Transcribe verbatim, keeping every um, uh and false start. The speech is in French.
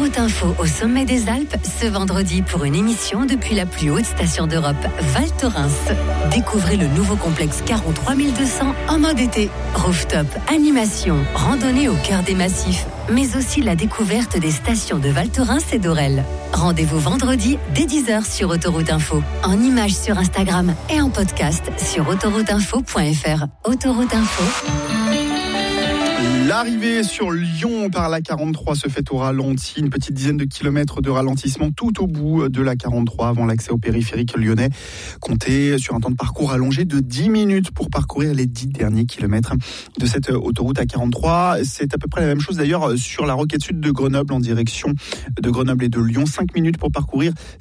Autoroute Info au sommet des Alpes ce vendredi pour une émission depuis la plus haute station d'Europe, Val Thorens. Découvrez le nouveau complexe Caron trois mille deux cents en mode été. Rooftop, animation, randonnée au cœur des massifs, mais aussi la découverte des stations de Val Thorens et d'Aurel. Rendez-vous vendredi dès dix heures sur Autoroute Info, en images sur Instagram et en podcast sur autoroute info point f r. Autoroute Info. L'arrivée sur Lyon par la quarante-trois se fait au ralenti. Une petite dizaine de kilomètres de ralentissement tout au bout de la quarante-trois avant l'accès au périphérique lyonnais. Comptez sur un temps de parcours allongé de dix minutes pour parcourir les dix derniers kilomètres de cette autoroute A quarante-trois. C'est à peu près la même chose d'ailleurs sur la roquette sud de Grenoble en direction de Grenoble et de Lyon. cinq minutes pour parcourir